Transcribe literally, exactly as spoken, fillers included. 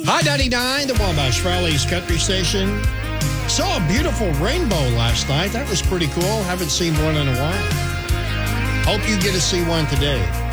I ninety-nine, the Wabash Valley's country station. Saw a beautiful rainbow last night. That was pretty cool. Haven't seen one in a while. Hope you get to see one today.